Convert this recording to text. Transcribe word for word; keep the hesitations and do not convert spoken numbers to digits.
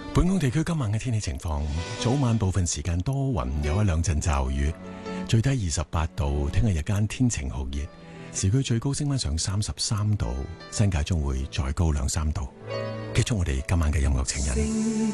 本港地區今晚嘅天氣情況，早晚部分時間多雲，有一兩陣驟雨，最低二十八度。聽日日間天晴酷熱，市區最高升翻上三十三度，新界中會再高兩三度。結束我哋今晚嘅音樂情人。